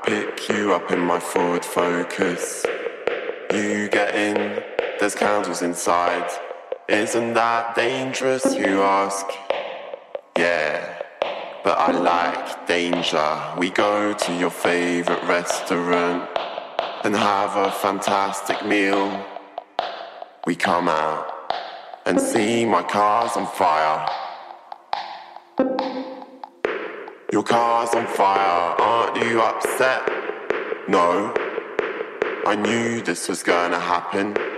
pick you up in my Ford Focus. You get in, there's candles inside. Isn't that dangerous, you ask? Yeah, but I like danger. We go to your favorite restaurant and have a fantastic meal. We come out and see my car's on fire. Your car's on fire, aren't you upset? No, I knew this was gonna happen.